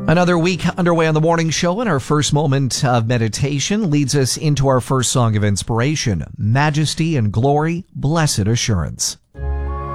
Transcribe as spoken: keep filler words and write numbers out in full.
Another week underway on the morning show, and our first moment of meditation leads us into our first song of inspiration, Majesty and Glory, Blessed Assurance.